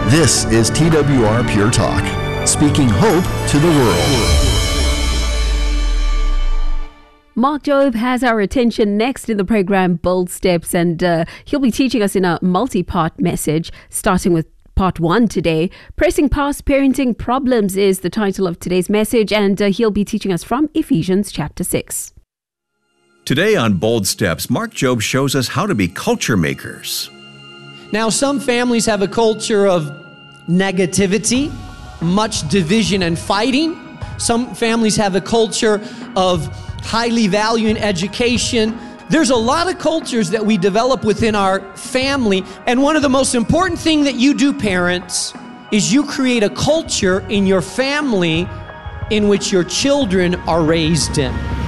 This is TWR Pure Talk, speaking hope to the world. Mark Jobe has our attention next in the program Bold Steps, and he'll be teaching us in a multi-part message, starting with Part 1 today. Pressing Past Parenting Problems is the title of today's message, and he'll be teaching us from Ephesians chapter 6. Today on Bold Steps, Mark Jobe shows us how to be culture makers. Now, some families have a culture of negativity, much division and fighting. Some families have a culture of highly valuing education. There's a lot of cultures that we develop within our family, and one of the most important things that you do, parents, is you create a culture in your family in which your children are raised in.